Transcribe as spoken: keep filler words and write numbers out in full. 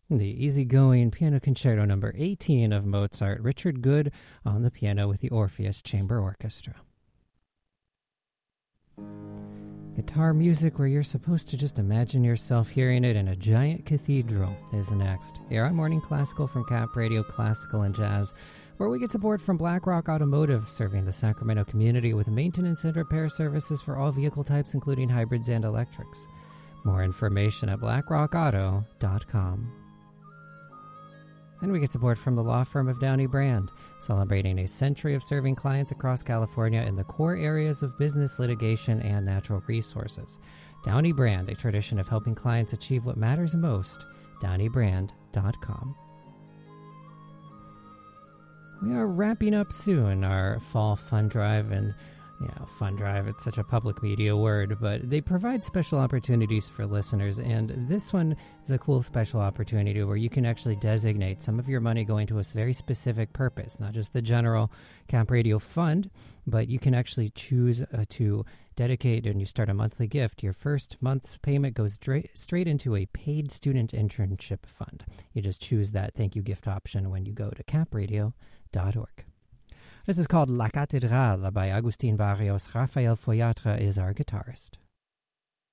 The easygoing Piano Concerto number eighteen of Mozart, Richard Good on the piano with the Orpheus Chamber Orchestra. Guitar music where you're supposed to just imagine yourself hearing it in a giant cathedral is next. Here on Morning Classical from Cap Radio Classical and Jazz, where we get support from BlackRock Automotive, serving the Sacramento community with maintenance and repair services for all vehicle types, including hybrids and electrics. More information at black rock auto dot com. And we get support from the law firm of Downey Brand, celebrating a century of serving clients across California in the core areas of business, litigation, and natural resources. Downey Brand, a tradition of helping clients achieve what matters most. downey brand dot com. We are wrapping up soon our fall fund drive, and you know, fund drive, it's such a public media word, but they provide special opportunities for listeners, and this one is a cool special opportunity where you can actually designate some of your money going to a very specific purpose, not just the general Camp Radio fund, but you can actually choose uh, to dedicate, and you start a monthly gift. Your first month's payment goes straight, straight into a paid student internship fund. You just choose that thank you gift option when you go to camp radio dot org. This is called La Cathédrale by Agustín Barrios. Rafael Foyatra is our guitarist.